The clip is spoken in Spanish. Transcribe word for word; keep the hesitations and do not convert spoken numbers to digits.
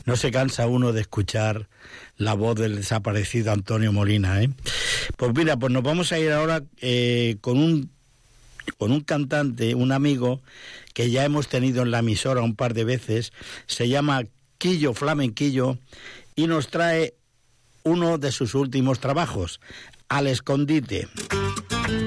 no se cansa uno de escuchar la voz del desaparecido Antonio Molina, ¿eh? Pues mira, pues nos vamos a ir ahora eh, con un con un cantante, un amigo que ya hemos tenido en la emisora un par de veces. Se llama Quillo Flamenquillo y nos trae uno de sus últimos trabajos, Al Escondite.